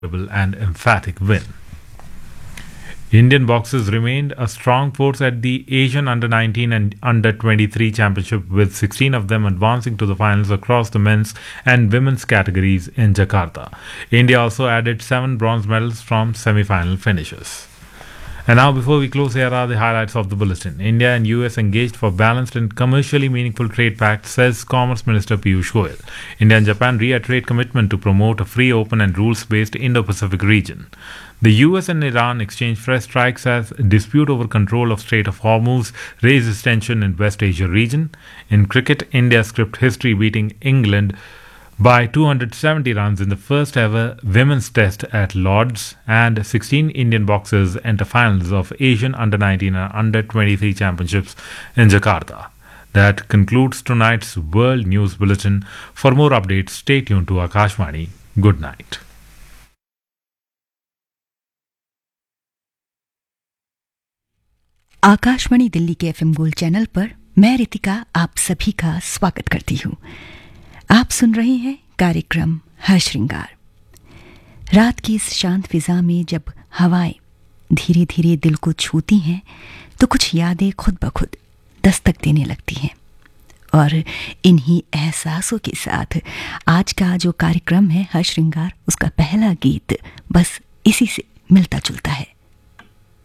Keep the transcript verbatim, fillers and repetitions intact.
and emphatic win. Indian boxers remained a strong force at the Asian under nineteen and under twenty-three championship, with sixteen of them advancing to the finals across the men's and women's categories in Jakarta. India also added seven bronze medals from semi-final finishes. And now, before we close, here are the highlights of the bulletin. India and U S engaged for balanced and commercially meaningful trade pact, says Commerce Minister Piyush Goyal. India and Japan reiterate commitment to promote a free, open and rules-based Indo-Pacific region. The U S and Iran exchange fresh strikes as dispute over control of Strait of Hormuz raises tension in West Asia region. In cricket, India script history, beating England by two hundred seventy runs in the first ever women's test at Lord's, and sixteen Indian boxers enter finals of Asian under nineteen and under twenty-three championships in Jakarta. That concludes tonight's World News Bulletin. For more updates, stay tuned to Akashvani. Good night. Akashvani Delhi के FM gold channel पर मैं रितिका आप सभी का स्वागत करती हूँ। आप सुन रहे हैं कार्यक्रम हर श्रृंगार। रात की इस शांत फिजा में जब हवाएं धीरे धीरे दिल को छूती हैं तो कुछ यादें खुद ब खुद दस्तक देने लगती हैं, और इन्हीं एहसासों के साथ आज का जो कार्यक्रम है हर श्रृंगार, उसका पहला गीत बस इसी से मिलता जुलता है।